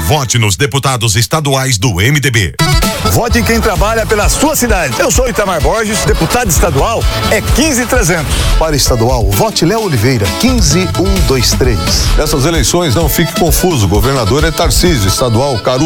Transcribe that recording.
Vote nos deputados estaduais do MDB. Vote em quem trabalha pela sua cidade. Eu sou Itamar Borges, deputado estadual é 15300. Para estadual, vote Léo Oliveira, 15123. Nessas eleições, não fique confuso. O governador é Tarcísio, estadual Caru